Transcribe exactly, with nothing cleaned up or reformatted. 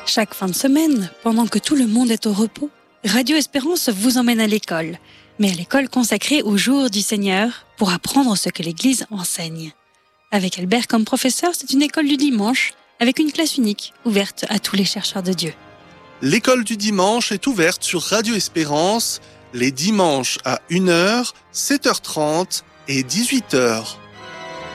Chaque fin de semaine, pendant que tout le monde est au repos, Radio Espérance vous emmène à l'école, mais à l'école consacrée au jour du Seigneur pour apprendre ce que l'Église enseigne. Avec Albert comme professeur, c'est une école du dimanche avec une classe unique ouverte à tous les chercheurs de Dieu. L'école du dimanche est ouverte sur Radio Espérance les dimanches à une heure, sept heures trente et dix-huit heures.